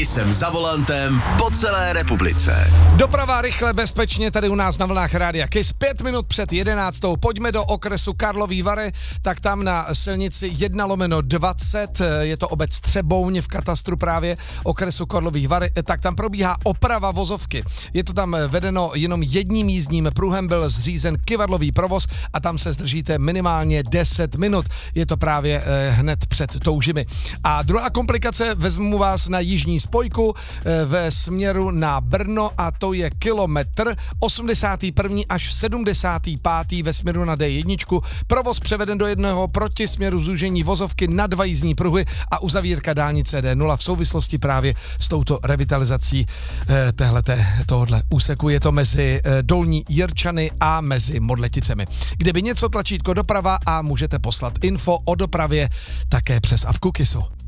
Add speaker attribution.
Speaker 1: jsem za volantem po celé republice.
Speaker 2: Doprava rychle, bezpečně tady u nás na vlnách Rádia Kiss. 5 minut před 11. Pojďme do okresu Karlovy Vary, tak tam na silnici 1/20, je to obec Třebouň v katastru právě okresu Karlovy Vary, tak tam probíhá oprava vozovky. Je to tam vedeno jenom jedním jízdním pruhem, byl zřízen kyvadlový provoz a tam se zdržíte minimálně 10 minut. Je to právě hned před Toužimi. A druhá komplikace, vezmu vás na jižní spojku ve směru na Brno a to je kilometr 81. až 75. ve směru na D1. Provoz převeden do jednoho protisměru, zúžení vozovky na 2 jízdní pruhy a uzavírka dálnice D0 v souvislosti právě s touto revitalizací tohohle úseku. Je to mezi Dolní Jirčany a mezi Modleticemi. Kdyby něco, tlačítko doprava a můžete poslat info o dopravě také přes apku Kissu.